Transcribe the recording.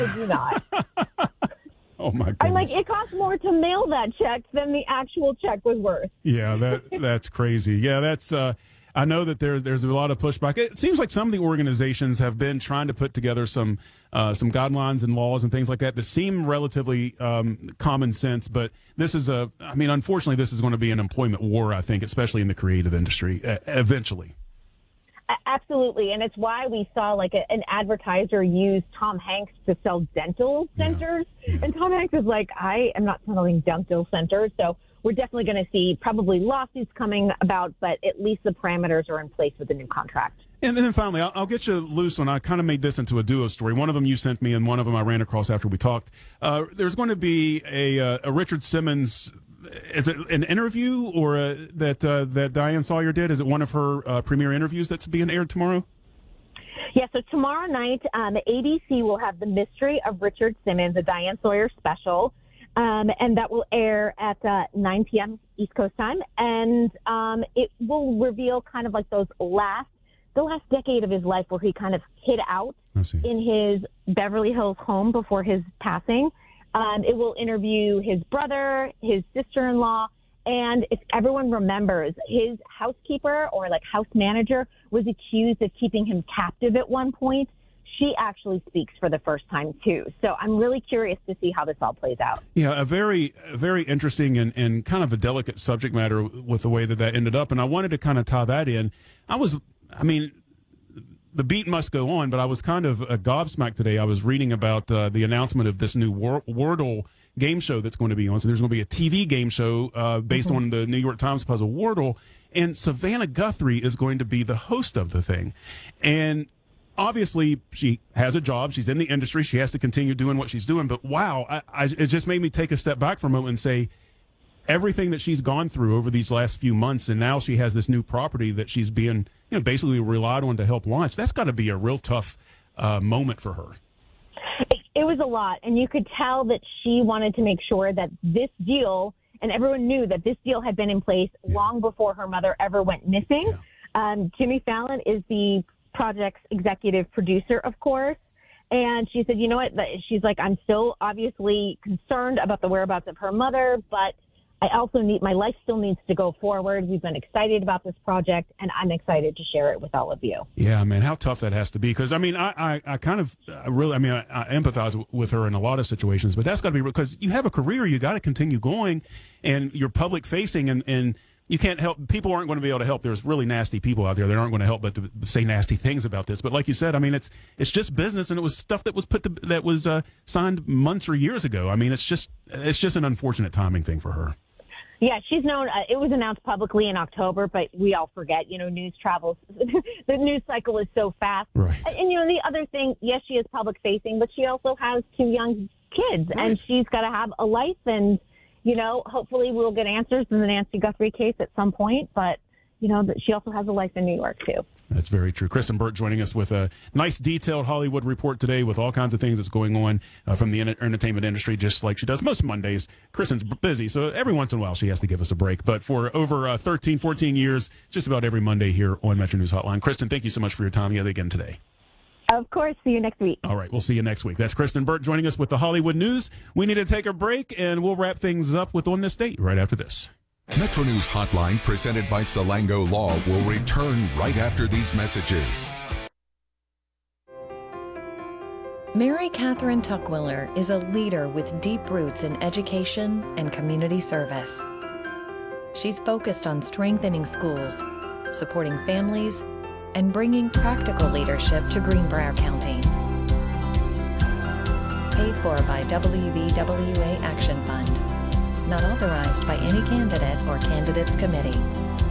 kid you not. Oh, my goodness. I'm like, it costs more to mail that check than the actual check was worth. Yeah, that's crazy. Yeah, that's I know that there's a lot of pushback. It seems like some of the organizations have been trying to put together some guidelines and laws and things like that seem relatively common sense, but this is unfortunately, this is going to be an employment war, I think, especially in the creative industry, eventually. Absolutely, and it's why we saw like an advertiser use Tom Hanks to sell dental centers, and Tom Hanks is like, I am not selling dental centers, so we're definitely going to see probably lawsuits coming about, but at least the parameters are in place with the new contract. And then finally, I'll get you loose on, I kind of made this into a duo story. One of them you sent me, and one of them I ran across after we talked. There's going to be a Richard Simmons. Is it an interview or that Diane Sawyer did? Is it one of her premiere interviews that's being aired tomorrow? Yeah, so tomorrow night, ABC will have The Mystery of Richard Simmons, a Diane Sawyer special, and that will air at 9 p.m. East Coast time. And it will reveal kind of like the last decade of his life where he kind of hid out in his Beverly Hills home before his passing. It will interview his brother, his sister-in-law, and if everyone remembers, his housekeeper or like house manager was accused of keeping him captive at one point. She actually speaks for the first time, too. So I'm really curious to see how this all plays out. Yeah, a very, very interesting and kind of a delicate subject matter with the way that ended up. And I wanted to kind of tie that in. The beat must go on, but I was kind of gobsmacked today. I was reading about the announcement of this new Wordle game show that's going to be on. So there's going to be a TV game show based on the New York Times puzzle Wordle, and Savannah Guthrie is going to be the host of the thing. And obviously, she has a job. She's in the industry. She has to continue doing what she's doing. But wow, it just made me take a step back for a moment and say, everything that she's gone through over these last few months, and now she has this new property that she's being, basically relied on to help launch. That's got to be a real tough moment for her. It was a lot, and you could tell that she wanted to make sure that this deal, and everyone knew that this deal had been in place long before her mother ever went missing. Yeah. Jimmy Fallon is the project's executive producer, of course. And she said, you know what? She's like, I'm still obviously concerned about the whereabouts of her mother, but I also my life still needs to go forward. We've been excited about this project, and I'm excited to share it with all of you. Yeah, man, how tough that has to be. Because, I empathize with her in a lot of situations, but that's got to be because you have a career, you got to continue going, and you're public facing, and you can't help. People aren't going to be able to help. There's really nasty people out there that aren't going to help but to say nasty things about this. But like you said, it's just business, and it was stuff that was signed months or years ago. It's just an unfortunate timing thing for her. Yeah, she's known. It was announced publicly in October, but we all forget. News travels. The news cycle is so fast. Right. And the other thing, yes, she is public facing, but she also has 2 young kids, and she's got to have a life. And hopefully we'll get answers in the Nancy Guthrie case at some point. But she also has a life in New York too. That's very true. Kristen Burt joining us with a nice detailed Hollywood report today with all kinds of things that's going on from the entertainment industry, just like she does most Mondays. Kristen's busy, so every once in a while she has to give us a break. But for over 13, 14 years, just about every Monday here on Metro News Hotline. Kristen, thank you so much for your time yet again today. Of course. See you next week. All right. We'll see you next week. That's Kristen Burt joining us with the Hollywood News. We need to take a break, and we'll wrap things up with On This Date right after this. Metro News Hotline, presented by Salango Law, will return right after these messages. Mary Catherine Tuckwiller is a leader with deep roots in education and community service. She's focused on strengthening schools, supporting families, and bringing practical leadership to Greenbrier County. Paid for by WVWA Action Fund. Not authorized by any candidate or candidates committee.